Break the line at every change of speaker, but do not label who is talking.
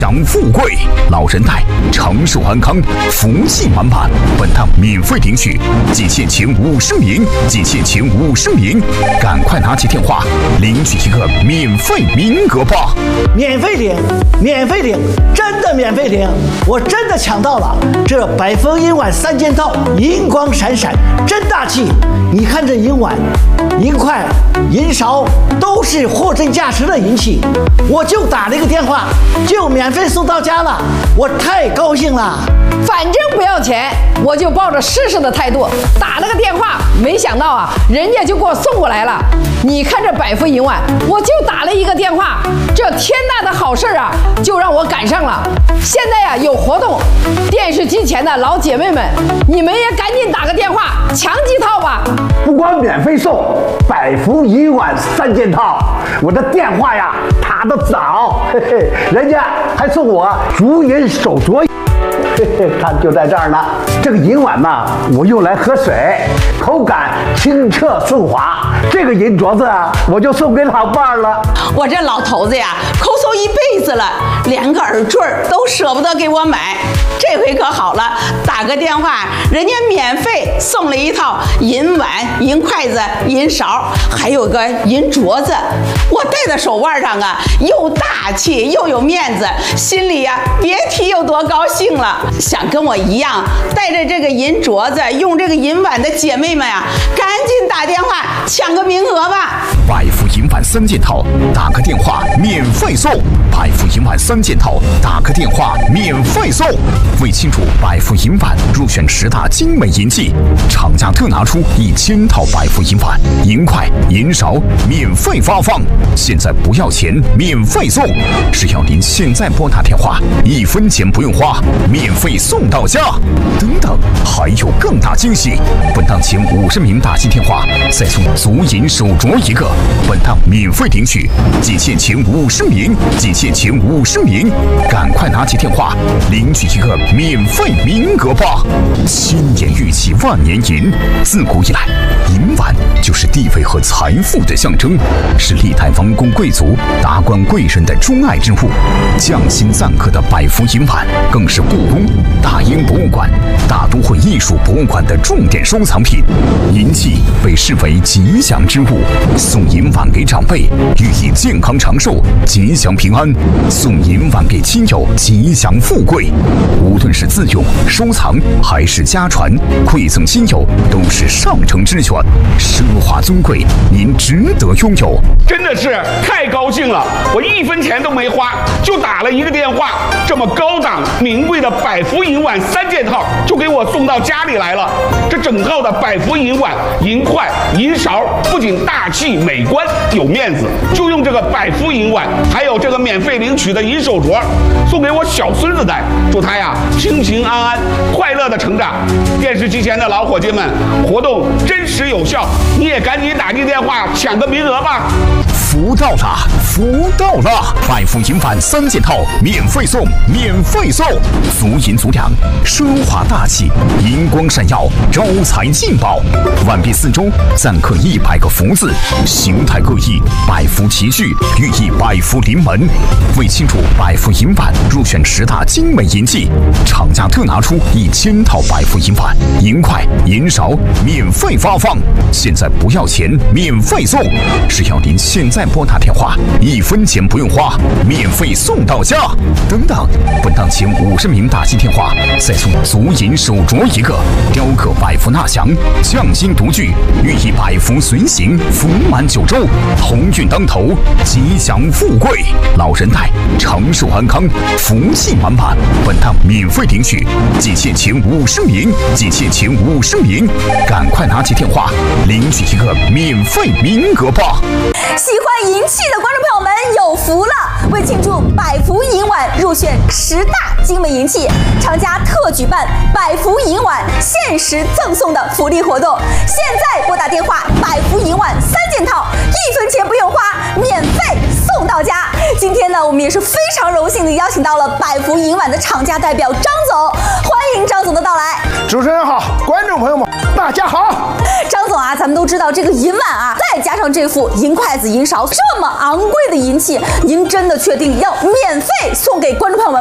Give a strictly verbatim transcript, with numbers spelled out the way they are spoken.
享富贵，老人带，长寿安康，福气满满。本趟免费领取，仅限前五十名，仅限前五十名，赶快拿起电话领取一个免费名额吧！
免费领，免费领，真的免费领！我真的抢到了这百丰银碗三件套，银光闪闪，真大气！你看这银碗、银筷、银勺都是货真价实的银器，我就打了一个电话，就免费送到家了，我太高兴了。
反正不要钱，我就抱着试试的态度打了个电话，没想到啊，人家就给我送过来了。你看这百富银碗，我就打了一个电话，这天大的好事啊，就让我赶上了。现在呀、啊、有活动，电视机前的老姐妹们，你们也赶紧打个电话抢几套吧。
不光免费送百福银碗三件套，我的电话呀打得早，嘿嘿，人家还送我竹银手镯。嘿嘿，看就在这儿呢。这个银碗呢，我用来喝水，口感清澈顺滑。这个银镯子啊，我就送给老伴儿了。
我这老头子呀，抠搜一辈子了，连个耳坠都舍不得给我买。这回可好了，打个电话，人家免费送了一套银碗、银筷子、银勺，还有个银镯子。我戴在手腕上啊，又大气又有面子，心里呀、啊、别提有多高兴了。想跟我一样带着这个银镯子、用这个银碗的姐妹们呀，赶紧打电话抢个名额吧！
百福银碗三件套，打个电话免费送。百福银碗三件套，打个电话免费送。为庆祝百福银碗入选十大精美银器，厂家特拿出一千套百福银碗、银筷、银勺免费发放。现在不要钱，免费送，只要您现在拨打电话，一分钱不用花，免费送到家。等等，还有更大惊喜！本档前五十名打进电话，再送足银手镯一个。本档免费领取，仅限前五十名，仅限前五十名，赶快拿起电话领取一个免费名额吧！千年玉器万年银，自古以来，银碗就是地位和财富的象征，是历代王公贵族、达官贵人的钟爱之物。匠心赞刻的百福银碗，更是故宫、大英博物馆、大都会艺术博物馆的重点收藏品。银器被视为吉祥之物，送银碗给长辈，寓意健康长寿、吉祥平安；送银碗给亲友，吉祥富贵。无论是自用、收藏还是家传，馈赠亲友都是上乘之选，奢华尊贵，您值得拥有。
真的是太高兴了，我一分钱都没花，就打了一个电话，这么高档名贵的百福银碗三件套就给我送到家里来了。这整套的百福银碗、银筷、银勺不仅大气美观有面子，就用这个百福银碗，还有这个免费领取的银手镯，送给我小孙子戴，祝他呀平平安安、快乐的成长。电视机前的老伙计们，活动真实有效，你也赶紧打进电话抢个名额吧！
福到了，福到了！百福银碗三件套免费送，免费送！足银足两，奢华大气，银光闪耀，招财进宝。碗壁四周錾刻一百个福字，形态各异，百福齐聚，寓意百福临门。为庆祝百福银碗入选十大精美银器，厂家特拿出一千套百福银碗、银筷、银勺免费发放。现在不要钱，免费送，只要您现在拨打电话，一分钱不用花，免费送到家。等等，本档前五十名打进电话，再送足银手镯一个，雕刻百福纳祥，匠心独具，寓意百福随行，福满九州，鸿运当头，吉祥富贵。老人带，长寿安康，福气满满。本档免费领取，仅限前五十名，仅限前五十名，赶快拿起电话领取一个免费名额吧！
喜欢银器的观众朋友们有福了！为庆祝百福银碗入选十大精美银器，厂家特举办百福银碗限时赠送的福利活动。现在拨打电话，百福银碗三件套，一分钱不用花，免费送到家。今天呢，我们也是非常荣幸的邀请到了百福银碗的厂家代表张总，欢迎张总的到来。
主持人好，观众朋友们大家好。
张总啊， 咱们都知道这个银碗啊，再加上这副银筷子、银勺，这么昂贵的银器，您真的确定要免费送给观众朋友们？